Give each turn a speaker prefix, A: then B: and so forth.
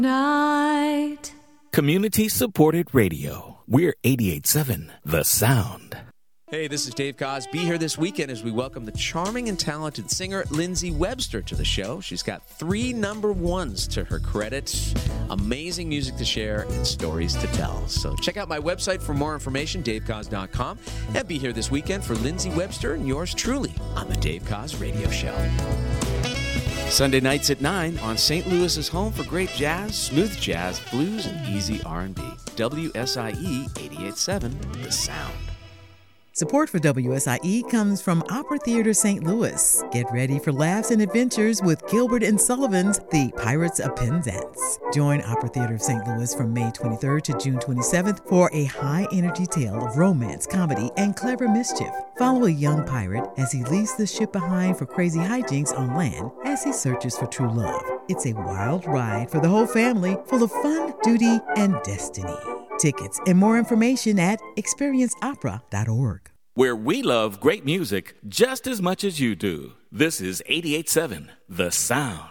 A: Night.
B: Community supported radio. We're 88.7 The Sound.
C: Hey, this is Dave Koz. Be here this weekend as we welcome the charming and talented singer Lindsey Webster to the show. She's got 3 number ones to her credit, amazing music to share, and stories to tell. So check out my website for more information, davekoz.com, and be here this weekend for Lindsey Webster and yours truly on the Dave Koz Radio Show. Sunday nights at 9 on St. Louis's home for great jazz, smooth jazz, blues, and easy R&B. WSIE 88.7 The Sound.
D: Support for WSIE comes from Opera Theater St. Louis. Get ready for laughs and adventures with Gilbert and Sullivan's The Pirates of Penzance. Join Opera Theater of St. Louis from May 23rd to June 27th for a high-energy tale of romance, comedy, and clever mischief. Follow a young pirate as he leaves the ship behind for crazy hijinks on land as he searches for true love. It's a wild ride for the whole family, full of fun, duty, and destiny. Tickets and more information at experienceopera.org.
B: Where we love great music just as much as you do. This is 88.7 The Sound.